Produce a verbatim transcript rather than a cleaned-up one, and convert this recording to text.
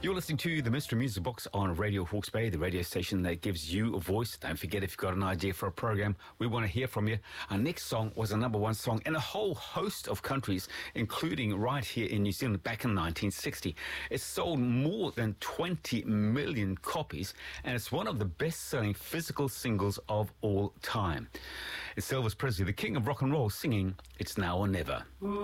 You're listening to the Mystery Music Box on Radio Hawke's Bay, the radio station that gives you a voice. Don't forget, if you've got an idea for a program, we want to hear from you. Our next song was a number one song in a whole host of countries, including right here in New Zealand back in nineteen sixty. It sold more than twenty million copies, and it's one of the best-selling physical singles of all time. It's Elvis Presley, the king of rock and roll, singing It's Now or Never.